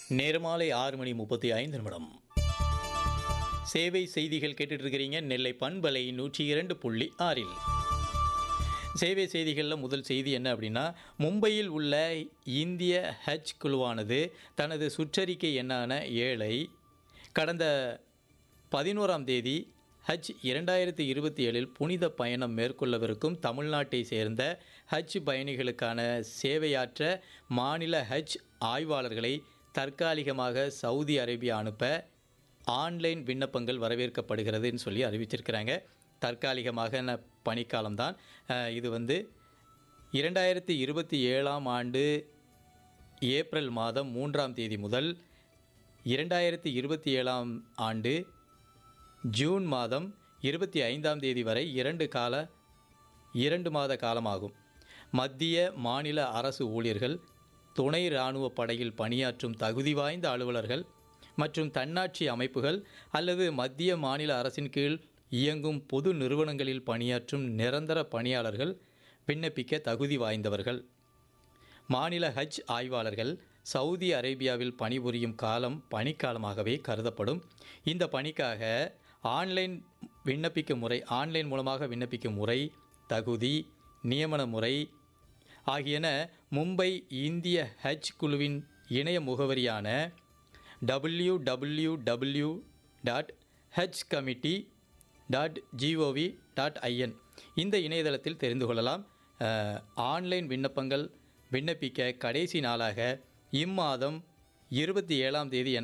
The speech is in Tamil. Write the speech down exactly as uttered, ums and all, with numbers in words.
நேர்மாலை ஆறு மணி முப்பத்தி ஐந்து நிமிடம். சேவை செய்திகள் கேட்டுட்டு இருக்கிறீங்க நெல்லை பண்பலை நூற்றி இரண்டு புள்ளி ஆறில். சேவை செய்திகளில் முதல் செய்தி என்ன அப்படின்னா, மும்பையில் உள்ள இந்திய ஹஜ் குழுவானது தனது சுற்றறிக்கை எண்ணான ஏழை கடந்த பதினோராம் தேதி ஹஜ் இரண்டாயிரத்தி இருபத்தி ஏழில் புனித பயணம் மேற்கொள்ளவிருக்கும் தமிழ்நாட்டை சேர்ந்த ஹஜ் பயணிகளுக்கான சேவையாற்ற மாநில ஹஜ் ஆய்வாளர்களை தற்காலிகமாக சவுதி அரேபியா அனுப்ப ஆன்லைன் விண்ணப்பங்கள் வரவேற்கப்படுகிறதுன்னு சொல்லி அறிவிச்சிருக்கிறாங்க. தற்காலிகமாக பணிக்காலம்தான் இது. வந்து இரண்டாயிரத்தி இருபத்தி ஏழாம் ஆண்டு ஏப்ரல் மாதம் மூன்றாம் தேதி முதல் இரண்டாயிரத்தி இருபத்தி ஏழாம் ஆண்டு ஜூன் மாதம் இருபத்தி ஐந்தாம் தேதி வரை இரண்டு கால இரண்டு மாத காலமாகும். மத்திய மாநில அரசு ஊழியர்கள், துணை இராணுவ படையில் பணியாற்றும் தகுதி வாய்ந்த அலுவலர்கள் மற்றும் தன்னாட்சி அமைப்புகள் அல்லது மத்திய மாநில அரசின் கீழ் இயங்கும் பொது நிறுவனங்களில் பணியாற்றும் நிரந்தர பணியாளர்கள் விண்ணப்பிக்க தகுதி வாய்ந்தவர்கள். மாநில ஹஜ் ஆய்வாளர்கள் சவுதி அரேபியாவில் பணிபுரியும் காலம் பணிக்காலமாகவே கருதப்படும். இந்த பணிக்காக ஆன்லைன் விண்ணப்பிக்கும் முறை ஆன்லைன் மூலமாக விண்ணப்பிக்கும் முறை, தகுதி, நியமன முறை ஆகியன மும்பை இந்திய ஹஜ் குழுவின் இணைய முகவரியான W W W dot Hajj committee dot gov dot IN இந்த இணையதளத்தில் தெரிந்து கொள்ளலாம். ஆன்லைன் விண்ணப்பங்கள் விண்ணப்பிக்க கடைசி நாளாக இம்மாதம் இருபத்தி ஏழாம் தேதி என